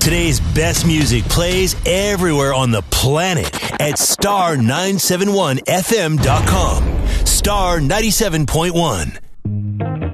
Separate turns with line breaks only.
Today's best music plays everywhere on the planet at star971fm.com. Star 97.1.